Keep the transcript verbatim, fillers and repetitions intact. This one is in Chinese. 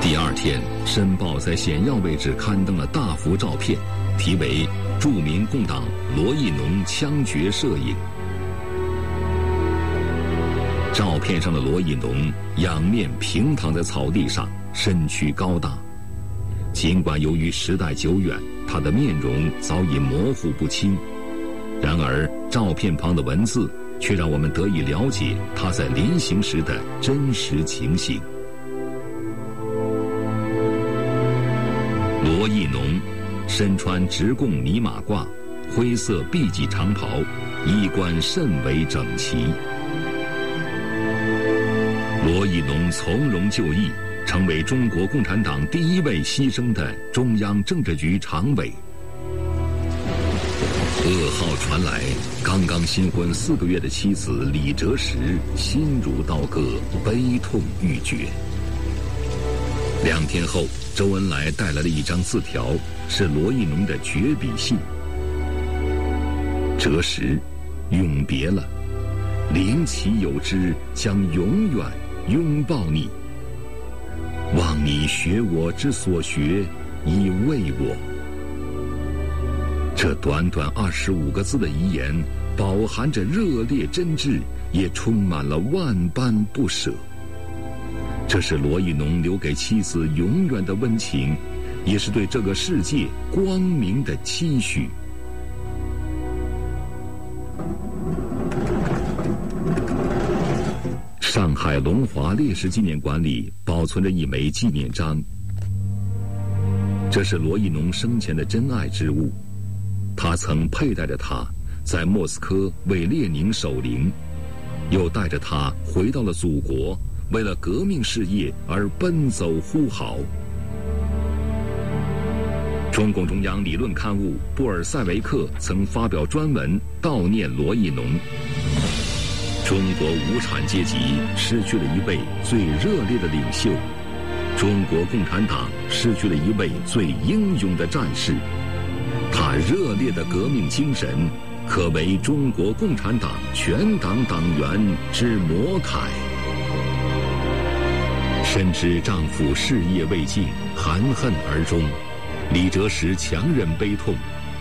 第二天，《申报》在显要位置刊登了大幅照片，题为“著名共党罗亦农枪决摄影”。照片上的罗亦农仰面平躺在草地上，身躯高大。尽管由于时代久远，他的面容早已模糊不清，然而照片旁的文字却让我们得以了解他在临行时的真实情形。罗亦农身穿直贡呢马褂，灰色碧脊长袍，衣冠甚为整齐。罗亦农从容就义，成为中国共产党第一位牺牲的中央政治局常委。噩耗传来，刚刚新婚四个月的妻子李哲实心如刀割，悲痛欲绝。两天后，周恩来带来了一张字条，是罗亦农的绝笔信。哲实，永别了，灵其有之，将永远拥抱你。望你学我之所学，以慰我。这短短二十五个字的遗言，饱含着热烈真挚，也充满了万般不舍。这是罗亦农留给妻子永远的温情，也是对这个世界光明的期许。上海龙华烈士纪念馆里保存着一枚纪念章，这是罗亦农生前的珍爱之物。他曾佩戴着它，在莫斯科为列宁守灵，又带着它回到了祖国，为了革命事业而奔走呼号。中共中央理论刊物《布尔塞维克》曾发表专文悼念罗亦农。中国无产阶级失去了一位最热烈的领袖，中国共产党失去了一位最英勇的战士。他热烈的革命精神，可为中国共产党全党党员之模楷。深知丈夫事业未尽，含恨而终，李哲实强忍悲痛，